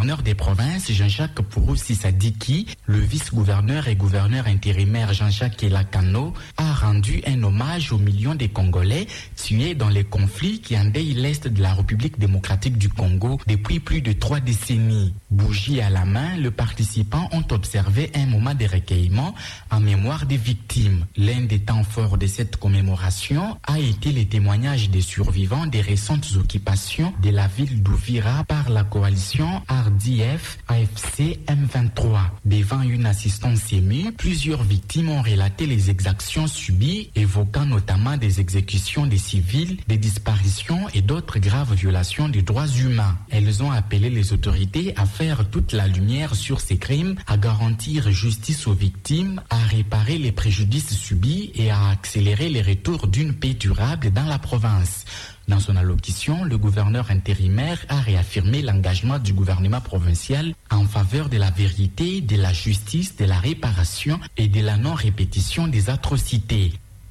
gouverneur des provinces Jean-Jacques Purusi Sadiki, le vice-gouverneur et gouverneur intérimaire Jean-Jacques Elakano a rendu un hommage aux millions de Congolais tués dans les conflits qui endeuillent l'Est de la République démocratique du Congo depuis plus de 3 décennies. Bougie à la main, les participants ont observé un moment de recueillement en mémoire des victimes. L'un des temps forts de cette commémoration a été les témoignages des survivants des récentes occupations de la ville d'Uvira par la coalition RDF AFC M23. Devant une assistance émue, plusieurs victimes ont relaté les exactions subies, évoquant notamment des exécutions des civils, des disparitions et d'autres graves violations des droits humains. Elles ont appelé les autorités à faire toute la lumière sur ces crimes, à garantir justice aux victimes, à réparer les préjudices subis et à accélérer les retours d'une paix durable dans la province. Dans son allocution, le gouverneur intérimaire a réaffirmé l'engagement du gouvernement provincial en faveur de la vérité, de la justice, de la réparation et de la non-répétition des atrocités.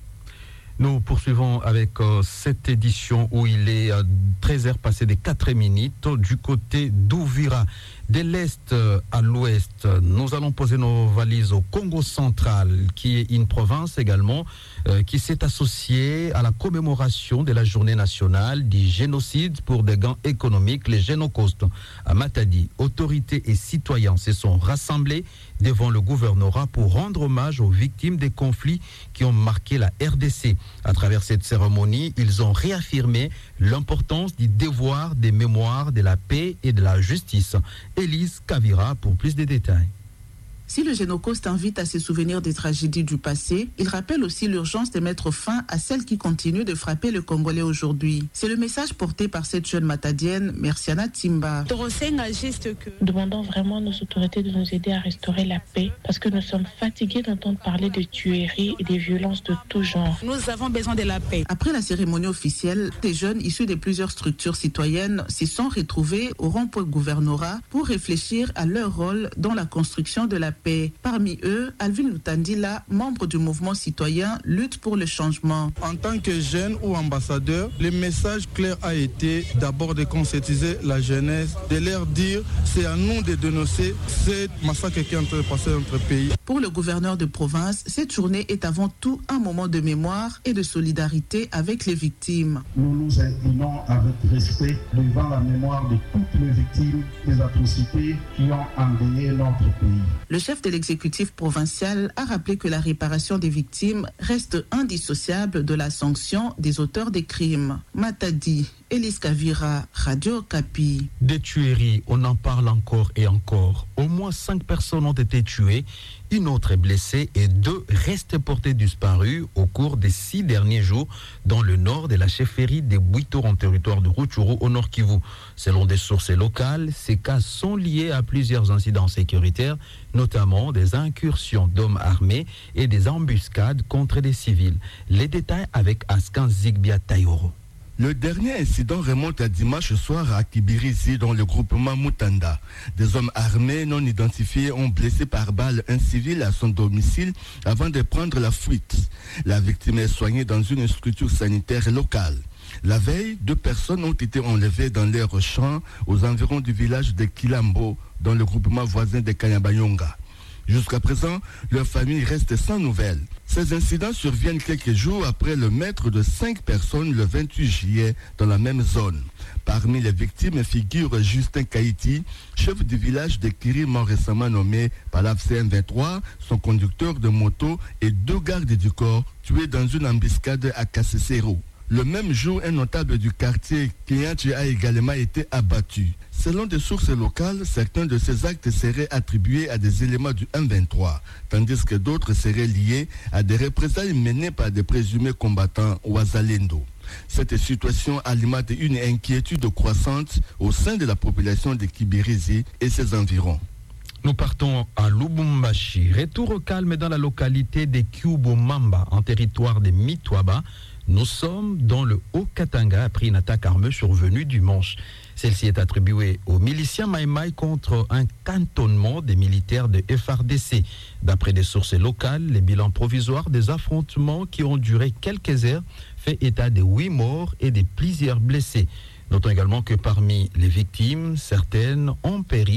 Nous poursuivons avec cette édition où il est 13h passé des 4 minutes du côté d'Uvira. De l'Est à l'Ouest, nous allons poser nos valises au Congo central, qui est une province également qui s'est associée à la commémoration de la journée nationale du génocide pour des gains économiques, les Génocost. À Matadi, autorités et citoyens se sont rassemblés devant le gouvernorat pour rendre hommage aux victimes des conflits qui ont marqué la RDC. À travers cette cérémonie, ils ont réaffirmé l'importance du devoir des mémoires, de la paix et de la justice. Élise Kavira pour plus de détails. Si le Génocost invite à se souvenir des tragédies du passé, il rappelle aussi l'urgence de mettre fin à celles qui continuent de frapper le Congolais aujourd'hui. C'est le message porté par cette jeune matadienne, Merciana Timba. Demandons vraiment à nos autorités de nous aider à restaurer la paix parce que nous sommes fatigués d'entendre parler de tueries et des violences de tout genre. Nous avons besoin de la paix. Après la cérémonie officielle, des jeunes issus de plusieurs structures citoyennes se sont retrouvés au rond-point gouvernorat pour réfléchir à leur rôle dans la construction de la paix. Parmi eux, Alvin Lutandila, membre du mouvement citoyen, lutte pour le changement. En tant que jeune ou ambassadeur, le message clair a été d'abord de conscientiser la jeunesse, de leur dire c'est à nous de dénoncer ce massacre qui est en train de passer dans notre pays. Pour le gouverneur de province, cette journée est avant tout un moment de mémoire et de solidarité avec les victimes. Nous nous inclinons avec respect devant la mémoire de toutes les victimes des atrocités qui ont endeuillé notre pays. Le chef de l'exécutif provincial a rappelé que la réparation des victimes reste indissociable de la sanction des auteurs des crimes. Matadi, Élise Kavira, Radio Kapi. Des tueries, on en parle encore et encore. Au moins 5 personnes ont été tuées, une autre est blessée et 2 restent portées disparues au cours des 6 derniers jours dans le nord de la chefferie des Bouitour en territoire de Rutshuru au nord Kivu. Selon des sources locales, ces cas sont liés à plusieurs incidents sécuritaires, notamment des incursions d'hommes armés et des embuscades contre des civils. Les détails avec Askan Zigbia Tayoro. Le dernier incident remonte à dimanche soir à Kibirizi dans le groupement Mutanda. Des hommes armés non identifiés ont blessé par balle un civil à son domicile avant de prendre la fuite. La victime est soignée dans une structure sanitaire locale. La veille, 2 personnes ont été enlevées dans leur champ aux environs du village de Kilambo dans le groupement voisin de Kanyabayonga. Jusqu'à présent, leur famille reste sans nouvelles. Ces incidents surviennent quelques jours après le meurtre de 5 personnes le 28 juillet dans la même zone. Parmi les victimes figure Justin Kaiti, chef du village de Kiri, mort récemment nommé par l'AFC 23, son conducteur de moto et 2 gardes du corps tués dans une embuscade à Kassesero. Le même jour, un notable du quartier Kiyanchi a également été abattu. Selon des sources locales, certains de ces actes seraient attribués à des éléments du M23, tandis que d'autres seraient liés à des représailles menées par des présumés combattants Ouazalendo. Cette situation alimente une inquiétude croissante au sein de la population de Kibirizi et ses environs. Nous partons à Lubumbashi. Retour au calme dans la localité de Kyubomamba, en territoire de Mitwaba. Nous sommes dans le Haut-Katanga après une attaque armée survenue dimanche. Celle-ci est attribuée aux miliciens Maïmaï contre un cantonnement des militaires de FARDC. D'après des sources locales, les bilans provisoires des affrontements qui ont duré quelques heures fait état de 8 morts et de plusieurs blessés. Notons également que parmi les victimes, certaines ont péri